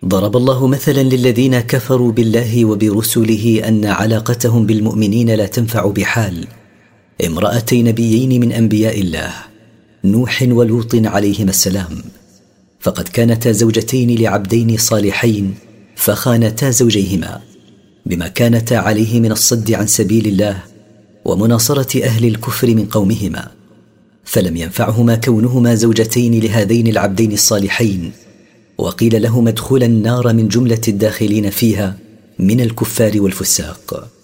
ضرب الله مثلا للذين كفروا بالله وبرسله أن علاقتهم بالمؤمنين لا تنفع بحال امرأتي نبيين من أنبياء الله، نوح ولوط عليهما السلام، فقد كانتا زوجتين لعبدين صالحين فخانتا زوجيهما بما كانتا عليه من الصد عن سبيل الله ومناصرة أهل الكفر من قومهما، فلم ينفعهما كونهما زوجتين لهذين العبدين الصالحين، وقيل لهما ادخلا النار من جملة الداخلين فيها من الكفار والفساق.